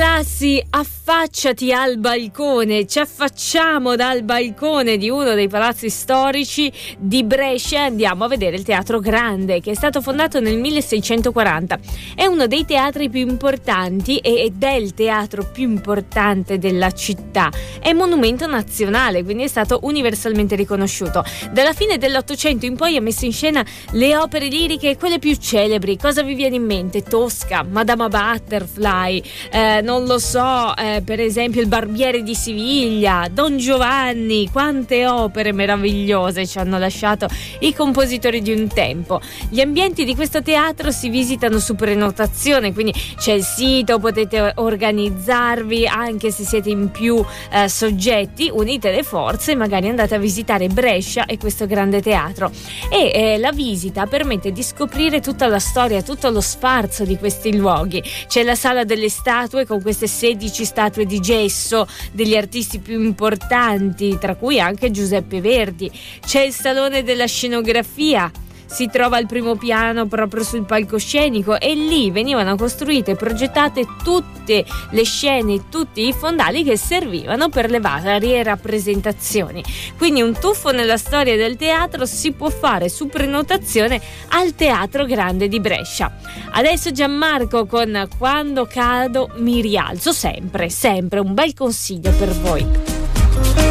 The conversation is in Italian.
Galassi, affacciati al balcone. Ci affacciamo dal balcone di uno dei palazzi storici di Brescia e andiamo a vedere il Teatro Grande, che è stato fondato nel 1640. È uno dei teatri più importanti ed è il teatro più importante della città. È monumento nazionale, quindi è stato universalmente riconosciuto. Dalla fine dell'Ottocento in poi ha messo in scena le opere liriche, quelle più celebri. Cosa vi viene in mente? Tosca, Madama Butterfly, non lo so, per esempio Il Barbiere di Siviglia, Don Giovanni. Quante opere meravigliose ci hanno lasciato i compositori di un tempo. Gli ambienti di questo teatro si visitano su prenotazione, quindi c'è il sito, potete organizzarvi anche se siete in più soggetti, unite le forze e magari andate a visitare Brescia e questo grande teatro. E la visita permette di scoprire tutta la storia, tutto lo sfarzo di questi luoghi. C'è la sala delle statue con queste 16 statue di gesso degli artisti più importanti, tra cui anche Giuseppe Verdi. C'è il salone della scenografia, si trova al primo piano proprio sul palcoscenico e lì venivano costruite e progettate tutte le scene, tutti i fondali che servivano per le varie rappresentazioni. Quindi un tuffo nella storia del teatro si può fare su prenotazione al Teatro Grande di Brescia. Adesso Gianmarco con Quando cado mi rialzo, sempre un bel consiglio per voi.